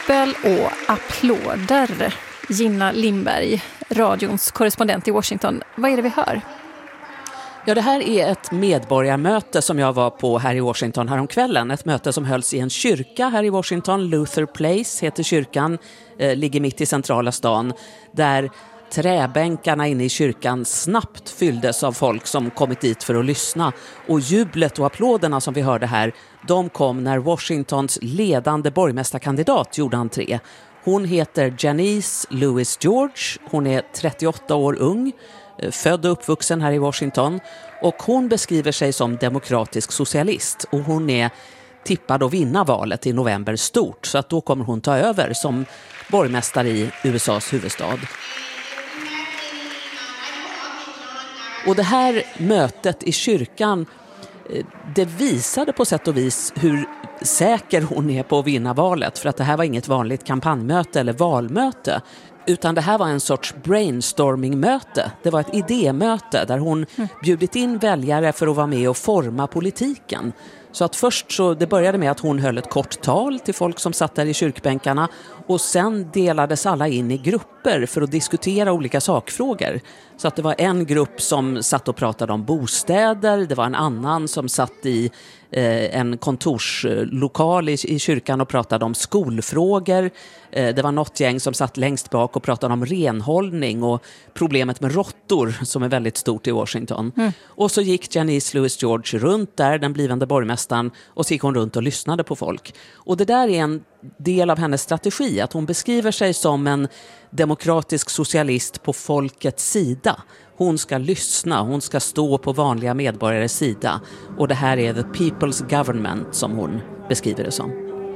jubel och applåder. Gina Lindberg, radions korrespondent i Washington. Vad är det vi hör? Ja, det här är ett medborgarmöte som jag var på här i Washington häromkvällen. Ett möte som hölls i en kyrka här i Washington. Luther Place heter kyrkan, ligger mitt i centrala stan. Där träbänkarna inne i kyrkan snabbt fylldes av folk som kommit dit för att lyssna. Och jublet och applåderna som vi hörde här, de kom när Washingtons ledande borgmästarkandidat gjorde entré. Hon heter Janice Louis George. Hon är 38 år ung, född och uppvuxen här i Washington. Och hon beskriver sig som demokratisk socialist. Och hon är tippad att vinna valet i november stort. Så att då kommer hon ta över som borgmästare i USAs huvudstad. Och det här mötet i kyrkan, det visade på sätt och vis hur säker hon är på att vinna valet. För att det här var inget vanligt kampanjmöte eller valmöte. Utan det här var en sorts brainstormingmöte. Det var ett idémöte där hon bjudit in väljare för att vara med och forma politiken. Så att först så det började med att hon höll ett kort tal till folk som satt där i kyrkbänkarna. Och sen delades alla in i grupper för att diskutera olika sakfrågor. Så att det var en grupp som satt och pratade om bostäder. Det var en annan som satt i en kontorslokal i kyrkan och pratade om skolfrågor. Det var något gäng som satt längst bak och pratade om renhållning och problemet med råttor som är väldigt stort i Washington. Och så gick Janice Louis George runt där, den blivande borgmästaren, och så gick hon runt och lyssnade på folk. Och det där är en del av hennes strategi, att hon beskriver sig som en demokratisk socialist på folkets sida. Hon ska lyssna, hon ska stå på vanliga medborgares sida. Och det här är the people's government som hon beskriver det som.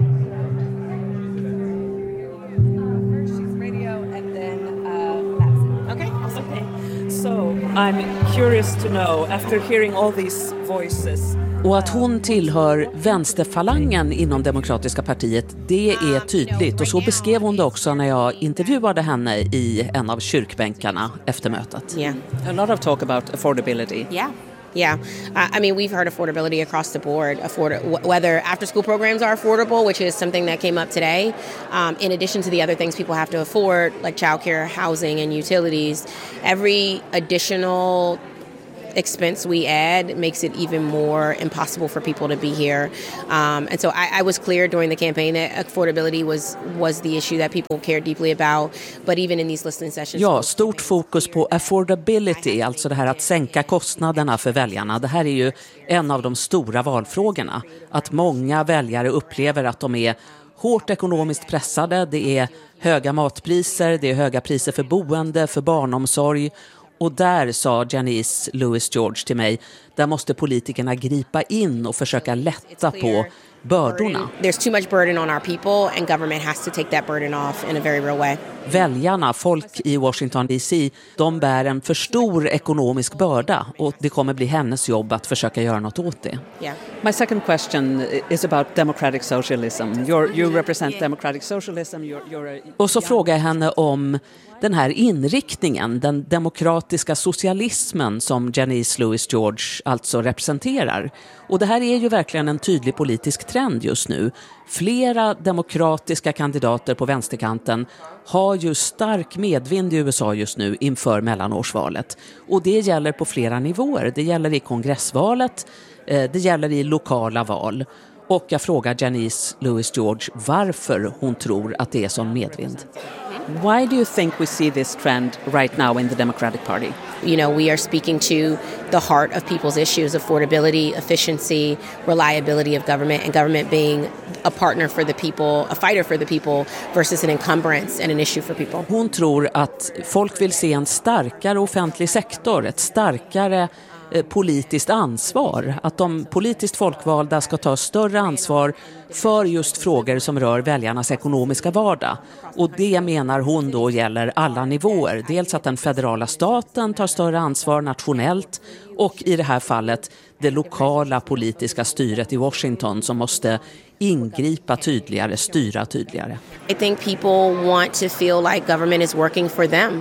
So I'm curious to know, after hearing all these voices. Och att hon tillhör vänsterfalangen inom Demokratiska partiet, det är tydligt. Och så beskrev hon det också när jag intervjuade henne i en av kyrkbänkarna efter mötet. Yeah. A lot of talk about affordability. Yeah. I mean, we've heard affordability across the board, whether after-school programs are affordable, which is something that came up today, in addition to the other things people have to afford, like childcare, housing, and utilities. Every additional expense we add makes it even more impossible for people to be here. And so I was clear during the campaign that affordability was the issue that people cared deeply about. But even in these listening sessions... Ja, stort fokus på affordability, alltså det här att sänka kostnaderna för väljarna. Det här är ju en av de stora valfrågorna. Att många väljare upplever att de är hårt ekonomiskt pressade. Det är höga matpriser, det är höga priser för boende, för barnomsorg. Och där sa Janice Louis George till mig, där måste politikerna gripa in och försöka lätta på bördorna. There's too much burden on our people and government has to take that burden off in a very real way. Väljarna, folk i Washington DC, de bär en för stor ekonomisk börda och det kommer bli hennes jobb att försöka göra något åt det. Yeah. My second question is about democratic socialism. You represent democratic socialism. Och så frågar jag henne om den här inriktningen, den demokratiska socialismen som Janice Louis George alltså representerar. Och det här är ju verkligen en tydlig politisk trend just nu. Flera demokratiska kandidater på vänsterkanten har ju stark medvind i USA just nu inför mellanårsvalet. Och det gäller på flera nivåer. Det gäller i kongressvalet, det gäller i lokala val. Och jag frågar Janice Louis George varför hon tror att det är sån medvind. Why do you think we see this trend right now in the Democratic Party? You know, we are speaking to the heart of people's issues: affordability, efficiency, reliability of government, and government being a partner for the people, a fighter for the people versus an encumbrance and an issue for people. Hon tror att folk vill se en starkare offentlig sektor, ett starkare politiskt ansvar. Att de politiskt folkvalda ska ta större ansvar för just frågor som rör väljarnas ekonomiska vardag. Och det menar hon då gäller alla nivåer. Dels att den federala staten tar större ansvar nationellt och i det här fallet det lokala politiska styret i Washington som måste ingripa tydligare, styra tydligare. I think people want to feel like government is working for them.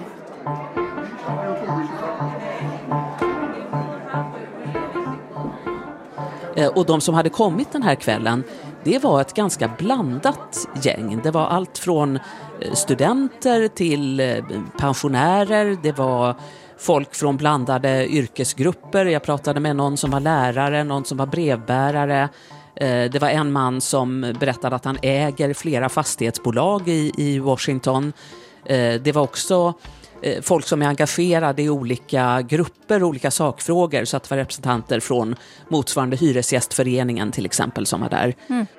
Och de som hade kommit den här kvällen, det var ett ganska blandat gäng. Det var allt från studenter till pensionärer, det var folk från blandade yrkesgrupper. Jag pratade med någon som var lärare, någon som var brevbärare. Det var en man som berättade att han äger flera fastighetsbolag i Washington. Det var också folk som är engagerade i olika grupper, olika sakfrågor, så att det var representanter från motsvarande hyresgästföreningen till exempel som var där.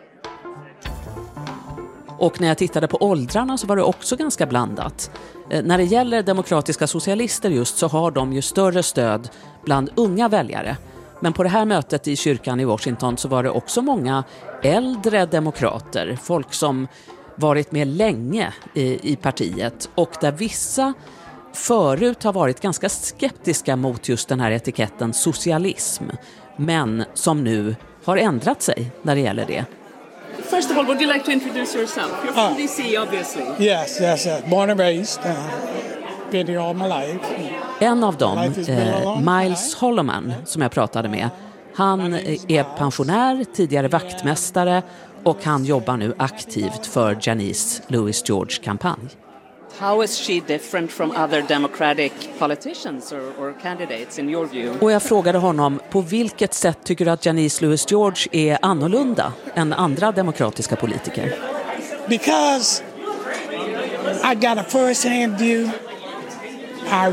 Och när jag tittade på åldrarna så var det också ganska blandat. När det gäller demokratiska socialister just så har de ju större stöd bland unga väljare. Men på det här mötet i kyrkan i Washington så var det också många äldre demokrater, folk som varit med länge i partiet och där vissa förut har varit ganska skeptiska mot just den här etiketten socialism, men som nu har ändrat sig när det gäller det. First of all, would you like to introduce yourself? You're from DC, obviously. Yes. Born and raised. Been here all my life. En av dem, Miles Holloman, som jag pratade med, han är pensionär, tidigare vaktmästare och han jobbar nu aktivt för Janice Louis George-kampanj. How is she different from other democratic politicians or candidates in your view? Och jag frågade honom, på vilket sätt tycker du att Janice Louis George är annorlunda än andra demokratiska politiker? Because I got a first-hand view. I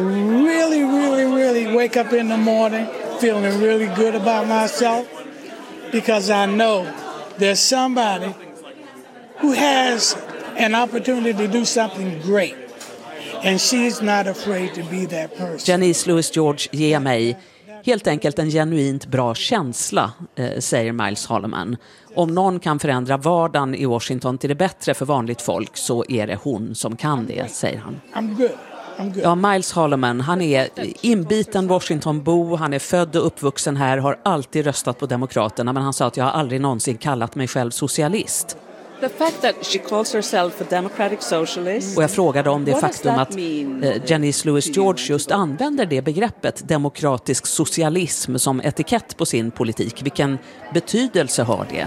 really wake up in the morning feeling really good about myself because I know there's somebody who has an opportunity to do something great and she's not afraid to be that person. Janice Louis George ger mig helt enkelt en genuint bra känsla, säger Miles Holloman. Om någon kan förändra vardagen i Washington till det bättre för vanligt folk så är det hon som kan det, säger han. I'm good. Ja, Miles Holloman, han är inbiten Washingtonbo, han är född och uppvuxen här, har alltid röstat på Demokraterna, men han sa att jag har aldrig någonsin kallat mig själv socialist. The fact that she calls herself a democratic socialist. Och jag frågade om det faktum att Janice Louis George just använder det begreppet demokratisk socialism som etikett på sin politik. Vilken betydelse har det?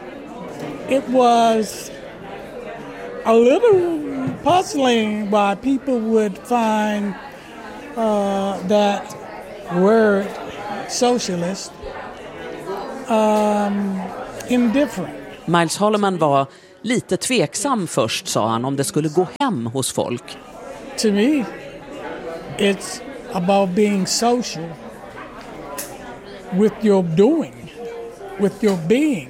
It was a little puzzling why people would find that word socialist indifferent. Miles Holloman var lite tveksam först, sa han, om det skulle gå hem hos folk. To me, it's about being social with your doing, with your being.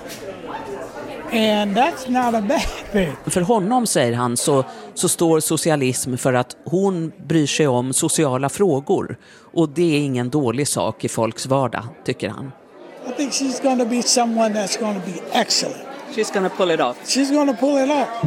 And that's not a bad thing. För honom, säger han, så står socialism för att hon bryr sig om sociala frågor. Och det är ingen dålig sak i folks vardag, tycker han. I think she's going to be someone that's going to be excellent. She's going to pull it off. She's going to pull it off.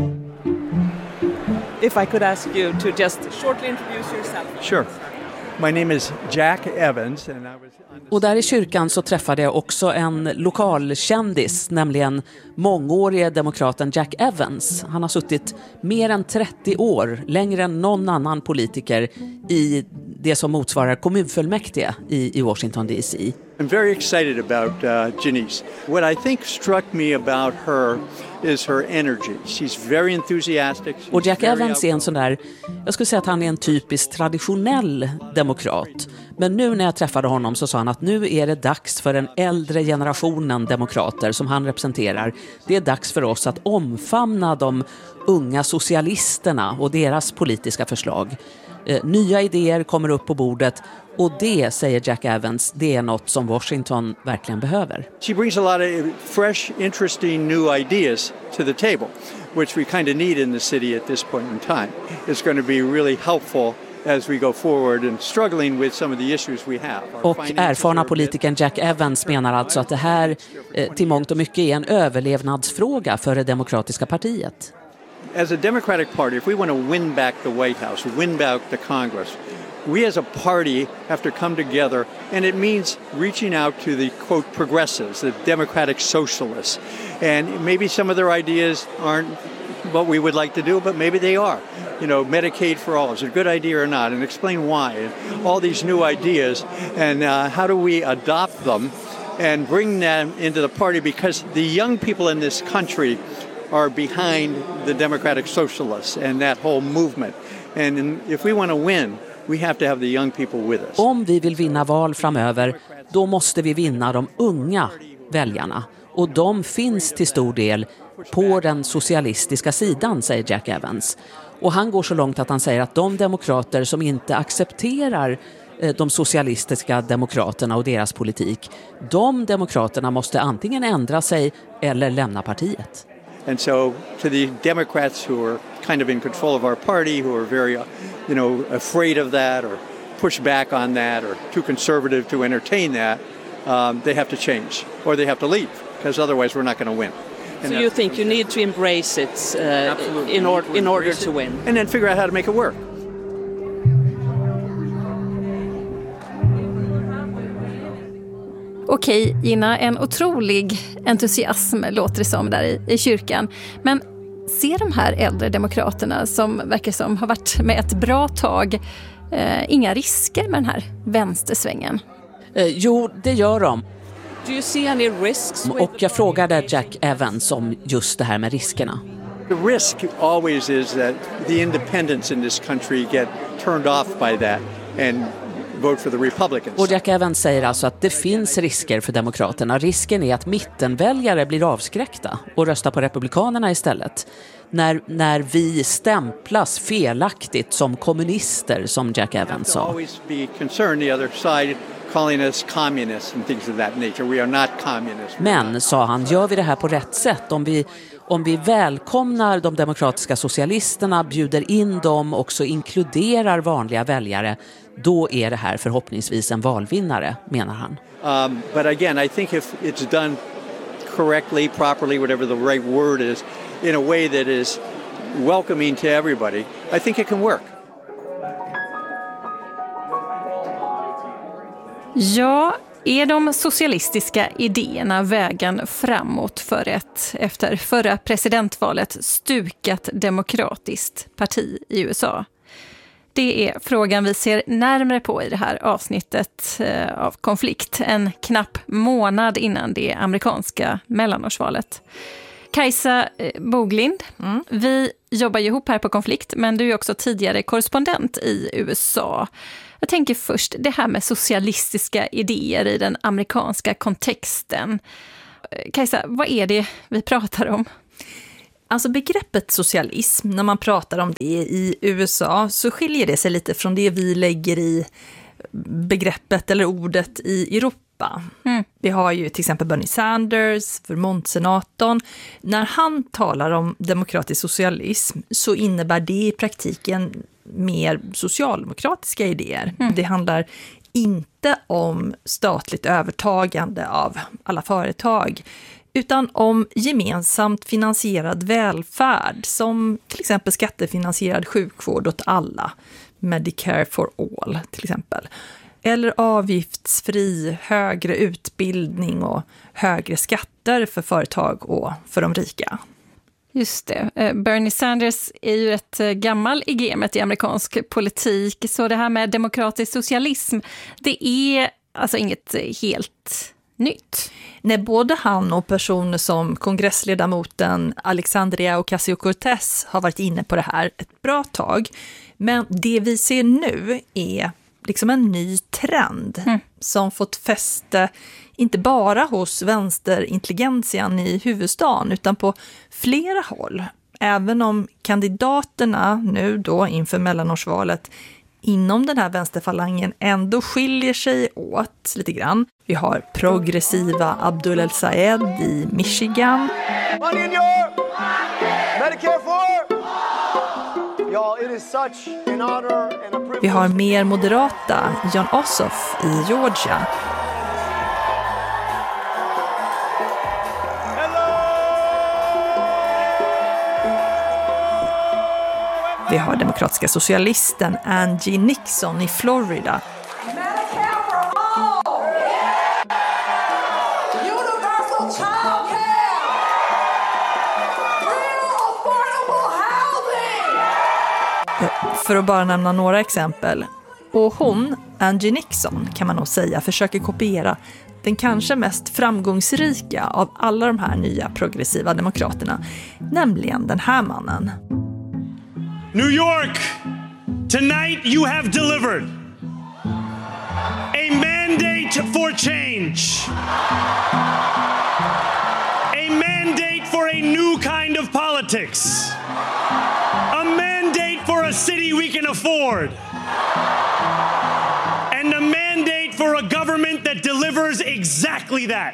If I could ask you to just shortly introduce yourself. Sure. My name is Jack Evans and I was Och där i kyrkan så träffade jag också en lokalkändis, nämligen mångårige demokraten Jack Evans. Han har suttit mer än 30 år, längre än någon annan politiker, i det som motsvarar kommunfullmäktige i Washington DC. I'm very excited about Janice. What I think struck me about her is her energy. She's very enthusiastic. Och Jack Evans är en sån där, jag skulle säga att han är en typisk traditionell demokrat. Men nu när jag träffade honom så sa han att nu är det dags för den äldre generationen demokrater som han representerar. Det är dags för oss att omfamna de unga socialisterna och deras politiska förslag. Nya idéer kommer upp på bordet och det, säger Jack Evans, det är något som Washington verkligen behöver. She brings a lot of fresh, interesting new ideas to the table, which we kind of need in the city at this point in time. It's going to be really helpful as we go forward and struggling with some of the issues we have. Och erfarna politikern Jack Evans menar alltså att det här till mångt och mycket är en överlevnadsfråga för det demokratiska partiet. As a Democratic Party, if we want to win back the White House, win back the Congress, we as a party have to come together, and it means reaching out to the, quote, progressives, the democratic socialists. And maybe some of their ideas aren't what we would like to do, but maybe they are. You know, Medicaid for all, is it a good idea or not? And explain why. And all these new ideas, and how do we adopt them and bring them into the party, because the young people in this country are behind the Democratic Socialists and that whole movement. And if we want to win, we have to have the young people with us. Om vi vill vinna val framöver, då måste vi vinna de unga väljarna. Och de finns till stor del på den socialistiska sidan, säger Jack Evans. Och han går så långt att han säger att de demokrater som inte accepterar de socialistiska demokraterna och deras politik, de demokraterna måste antingen ändra sig eller lämna partiet. And so to the Democrats who are kind of in control of our party, who are very, afraid of that or push back on that or too conservative to entertain that, they have to change or they have to leave, because otherwise we're not going to win. So you think you need to embrace it in order to win? And then figure out how to make it work. Okej, Gina, en otrolig entusiasm låter det som där i kyrkan. Men ser de här äldre demokraterna som verkar som har varit med ett bra tag inga risker med den här vänstersvängen? Jo, det gör de. Do you see any risks? Och jag frågade Jack Evans om just det här med riskerna. The risk always is that the independents in this country get turned off by that and vote for the Republicans. Och Jack Evans säger alltså att det finns risker för demokraterna. Risken är att mittenväljare blir avskräckta och röstar på republikanerna istället. När vi stämplas felaktigt som kommunister, som Jack Evans sa. Always be concerned the other side calling us communists and things of that nature. We are not communists. Men, sa han, gör vi det här på rätt sätt? Om vi välkomnar de demokratiska socialisterna, bjuder in dem, också inkluderar vanliga väljare, då är det här förhoppningsvis en valvinnare, menar han. But again, I think if it's done correctly, properly, whatever the right word is, in a way that is welcoming to everybody, I think it can work. Ja, är de socialistiska idéerna vägen framåt för ett efter förra presidentvalet stukat demokratiskt parti i USA? Det är frågan vi ser närmare på i det här avsnittet av Konflikt, en knapp månad innan det amerikanska mellanårsvalet. Kajsa Boglind, vi jobbar ju ihop här på Konflikt, men du är också tidigare korrespondent i USA. Jag tänker först det här med socialistiska idéer i den amerikanska kontexten. Kajsa, vad är det vi pratar om? Alltså begreppet socialism, när man pratar om det i USA så skiljer det sig lite från det vi lägger i begreppet eller ordet i Europa. Vi har ju till exempel Bernie Sanders, Vermont-senatorn. När han talar om demokratisk socialism så innebär det i praktiken mer socialdemokratiska idéer. Det handlar inte om statligt övertagande av alla företag, utan om gemensamt finansierad välfärd, som till exempel skattefinansierad sjukvård åt alla, Medicare for all till exempel. Eller avgiftsfri högre utbildning och högre skatter för företag och för de rika. Just det. Bernie Sanders är ju ett gammal i gamet i amerikansk politik, så det här med demokratisk socialism, det är alltså inget helt nytt. Nej, både han och personer som kongressledamoten Alexandria Ocasio-Cortez har varit inne på det här ett bra tag. Men det vi ser nu är liksom en ny trend som fått fäste inte bara hos vänsterintelligentian i huvudstaden utan på flera håll. Även om kandidaterna nu då inför mellanårsvalet inom den här vänsterfalangen ändå skiljer sig åt lite grann. Vi har progressiva Abdul El-Sayed i Michigan. Vi har mer moderata Jon Ossoff i Georgia. Vi har demokratiska socialisten Angie Nixon i Florida. För att bara nämna några exempel. Och hon, Angie Nixon, kan man nog säga, försöker kopiera den kanske mest framgångsrika av alla de här nya progressiva demokraterna, nämligen den här mannen. New York, tonight you have delivered a mandate for change. A mandate for a new kind of politics. A mandate for a city we can afford. And a mandate for a government that delivers exactly that.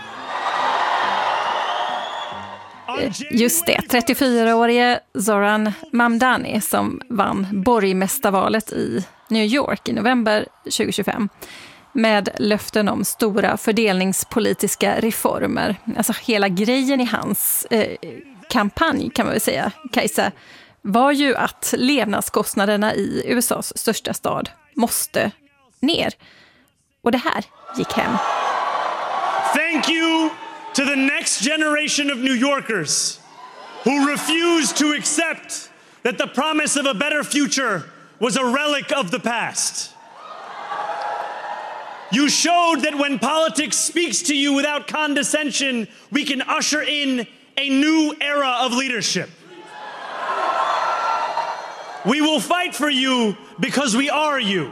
Just det, 34-årige Zoran Mamdani som vann borgmästarvalet i New York i november 2025 med löften om stora fördelningspolitiska reformer. Alltså hela grejen i hans kampanj kan man väl säga, Kajsa, var ju att levnadskostnaderna i USAs största stad måste ner. Och det här gick hem. Thank you to the next generation of New Yorkers who refused to accept that the promise of a better future was a relic of the past. You showed that when politics speaks to you without condescension, we can usher in a new era of leadership. We will fight for you because we are you.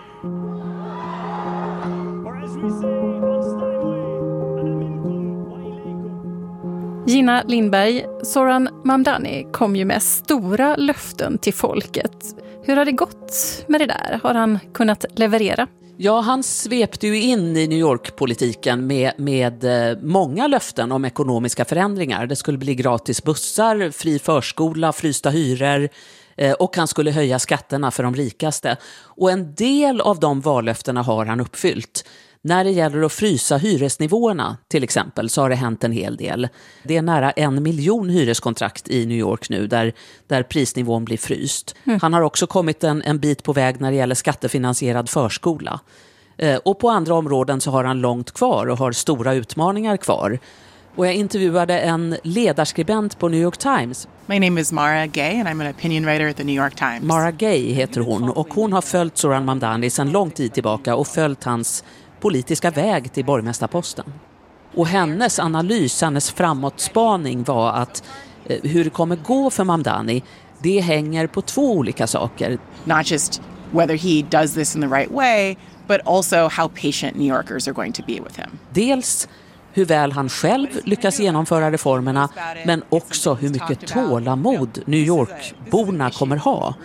Gina Lindberg, Zoran Mamdani kom ju med stora löften till folket. Hur har det gått med det där? Har han kunnat leverera? Ja, han svepte ju in i New York-politiken med många löften om ekonomiska förändringar. Det skulle bli gratis bussar, fri förskola, frysta hyror och han skulle höja skatterna för de rikaste. Och en del av de vallöftena har han uppfyllt. När det gäller att frysa hyresnivåerna till exempel så har det hänt en hel del. Det är nära 1 miljon hyreskontrakt i New York nu där prisnivån blir fryst. Han har också kommit en bit på väg när det gäller skattefinansierad förskola. Och på andra områden så har han långt kvar och har stora utmaningar kvar. Och jag intervjuade en ledarskribent på New York Times. My name is Mara Gay and I'm an opinion writer at the New York Times. Mara Gay heter hon och hon har följt Zoran Mamdani sedan lång tid tillbaka och följt hans politiska väg till borgmästarposten. Och hennes analys, hennes framåtspaning var att hur det kommer gå för Mamdani, det hänger på 2 olika saker. Not just whether he does this in the right way, but also how patient New Yorkers are going to be with him. Dels hur väl han själv lyckas genomföra reformerna, men också hur mycket tålamod New York-borna kommer ha.